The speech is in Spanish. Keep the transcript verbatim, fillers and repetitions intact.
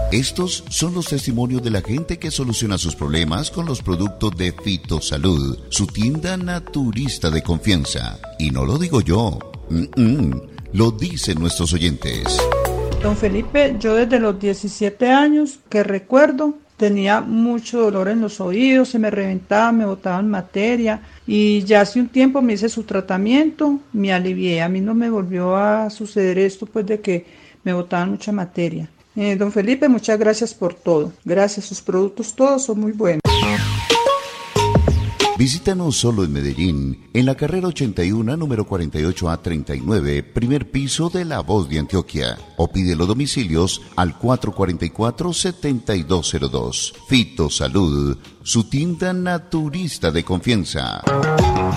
Estos son los testimonios de la gente que soluciona sus problemas con los productos de Fitosalud, su tienda naturista de confianza. Y no lo digo yo, Mm-mm. lo dicen nuestros oyentes. Don Felipe, yo desde los diecisiete años que recuerdo, tenía mucho dolor en los oídos, se me reventaba, me botaban materia y ya hace un tiempo me hice su tratamiento, me alivié. A mí no me volvió a suceder esto pues de que me botaban mucha materia. Eh, don Felipe, muchas gracias por todo. Gracias, sus productos todos son muy buenos. Visítanos solo en Medellín, en la carrera ochenta y uno, número cuarenta y ocho A treinta y nueve, primer piso de La Voz de Antioquia. O pide los domicilios al cuatro cuatro cuatro, siete dos cero dos. Fitosalud, su tienda naturista de confianza.